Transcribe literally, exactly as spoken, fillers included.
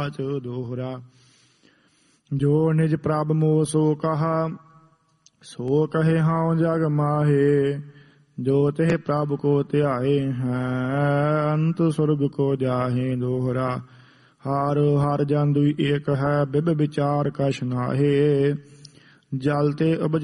ਦੋਹਰਾ। ਜੋ ਨਿਜ ਪ੍ਰਭ ਮੋਹ ਸੋ ਕਹਾ, ਸੋ ਕਹੇ ਹਾਉ ਜਗ ਮਾਹੇ। ਜੋ ਤੇ ਪ੍ਰਭ ਕੋ ਧਿਆਏ ਹੈ, ਅੰਤ ਸੁਰਗ ਕੋ ਜਾਹੇ। ਦੋਹਰਾ। ਹਰ ਹਰ ਜਨ ਦੁਇ ਏਕ ਹੈ, ਬਿਬ ਵਿਚਾਰ ਕਛ ਨਾਹੇ। ਜਲ ਤੇ ਉਪਜ